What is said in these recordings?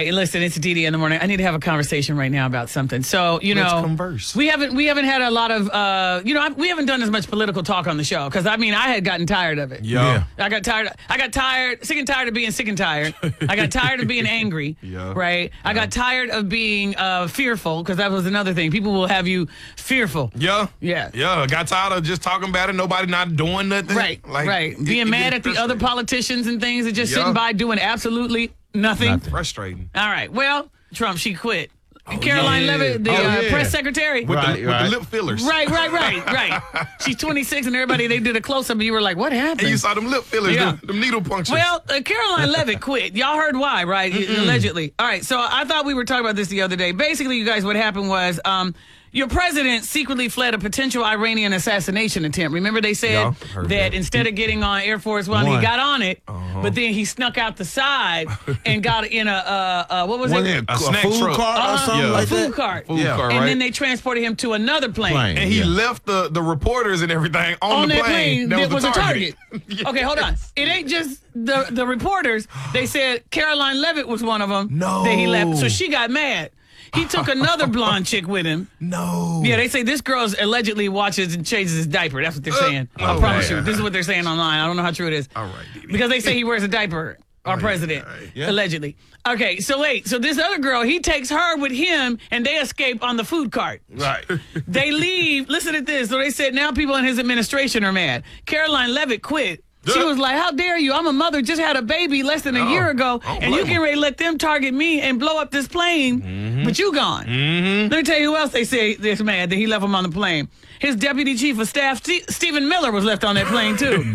right, listen, it's Dee in the morning. I need to have a conversation right now about something. So, Let's converse. we haven't had a lot of, we haven't done as much political talk on the show because I had gotten tired of it. Yeah. I got tired, sick and tired of being sick and tired. I got tired of being angry, right? I got tired of being fearful because that was another thing. People will have you fearful. Yeah. Yeah. I got tired of just talking about it, nobody not doing nothing. Right, being mad at the other politicians and things and just sitting by doing absolutely nothing. Frustrating. All right. Well, Trump, she quit. Caroline Levitt, the press secretary. With the lip fillers. Right. She's 26 and everybody, they did a close-up and you were like, what happened? And you saw them lip fillers, them needle punctures. Well, Caroline Levitt quit. Y'all heard why, right? Allegedly. All right, so I thought we were talking about this the other day. Basically, you guys, what happened was your president secretly fled a potential Iranian assassination attempt. Remember they said that instead of getting on Air Force One, he got on it, but then he snuck out the side and got in what was it? A snack food cart or something like that? Food cart. Food cart, and then they transported him to another plane. And he left the reporters and everything on the that plane. That was a target. Okay, hold on. It ain't just the reporters. They said Caroline Levitt was one of them. No. That he left. So she got mad. He took another blonde chick with him. No. Yeah, they say this girl allegedly watches and changes his diaper. That's what they're saying. I promise you. This is what they're saying online. I don't know how true it is. All right. Because they say he wears a diaper, our president, allegedly. Okay, so wait. So this other girl, he takes her with him, and they escape on the food cart. Right. They leave. Listen to this. So they said now people in his administration are mad. Caroline Levitt quit. She was like, how dare you? I'm a mother, just had a baby less than a year ago, and you get ready to let them target me and blow up this plane, but you gone. Let me tell you who else they say this man, that he left him on the plane. His deputy chief of staff, Stephen Miller, was left on that plane, too.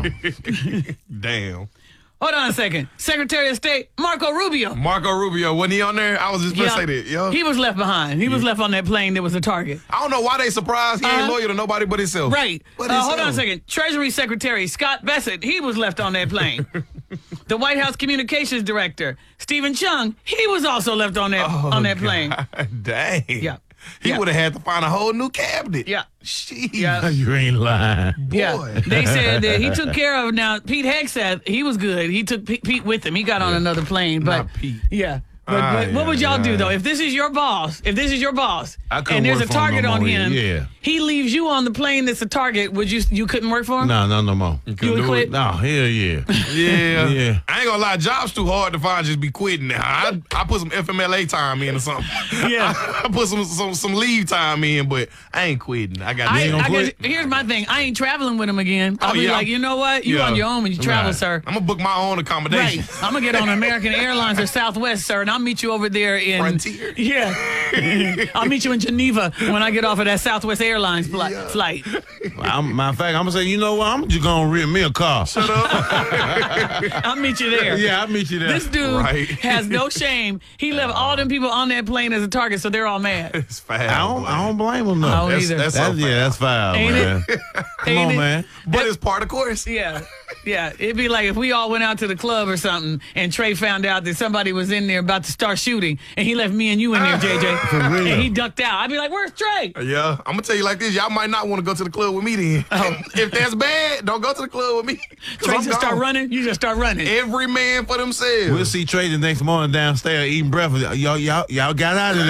Damn. Hold on a second. Secretary of State, Marco Rubio. Wasn't he on there? I was just going to say that. He was left behind. He was left on that plane that was a target. I don't know why they surprised. He ain't loyal to nobody but himself. Right. Hold on a second. Treasury Secretary Scott Bessent, he was left on that plane. The White House Communications Director, Stephen Chung, he was also left on that plane. Dang. Yeah. He would have had to find a whole new cabinet. Yeah. Jeez. Yeah. You ain't lying. Boy. Yeah. They said that he took care of, now, Pete Hegseth, he was good. He took Pete with him. He got on another plane. But Not Pete. Yeah. But what would y'all do, though? If this is your boss, and there's a target on him, he leaves you on the plane that's a target, you couldn't work for him? No more. You would quit? No, hell yeah. Yeah. I ain't gonna lie, jobs too hard to find, just be quitting now. I put some FMLA time in or something. Yeah. I put some leave time in, but I ain't quitting. I got here's my thing. I ain't traveling with him again. I'll be like, you know what? You on your own when you travel, sir. I'm gonna book my own accommodation. Right. I'm gonna get on American Airlines or Southwest, sir, and I'll meet you over there in Frontier. Yeah. I'll meet you in Geneva when I get off of that Southwest Airlines flight. Matter of fact, I'm gonna say, you know what? I'm just gonna rent me a car. Shut up. I'll meet you there. Yeah, I'll meet you there. This dude has no shame. He left all them people on that plane as a target, so they're all mad. It's foul. I don't blame him, though. I don't either. That's foul, Ain't man. Come on, man. But it's part of course. Yeah. Yeah, it'd be like if we all went out to the club or something and Trey found out that somebody was in there about to start shooting and he left me and you in there, JJ. For real. And he ducked out. I'd be like, where's Trey? Yeah, I'm going to tell you like this. Y'all might not want to go to the club with me then. If that's bad, don't go to the club with me. Trey just start running. You just start running. Every man for themselves. We'll see Trey the next morning downstairs eating breakfast. Y'all got out of there.